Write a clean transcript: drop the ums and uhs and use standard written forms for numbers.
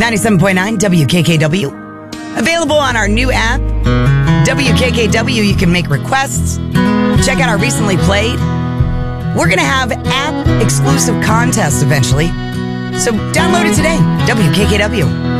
97.9 WKKW. Available on our new app, WKKW. You can make requests. Check out our recently played. We're going to have app-exclusive contests eventually. So download it today, WKKW.